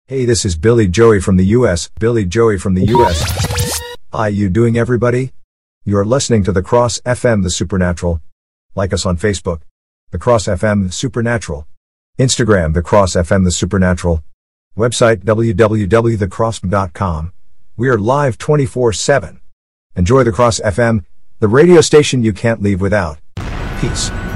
Hey, this is Billy Joey from the US. Billy Joey from the US. How you doing, everybody? You're listening to The Cross FM The Supernatural. Like us on Facebook, The Cross FM The Supernatural. Instagram, The Cross FM The Supernatural. Website, www.thecross.com. We are live 24/7. Enjoy The Cross FM, the radio station you can't leave without. Peace.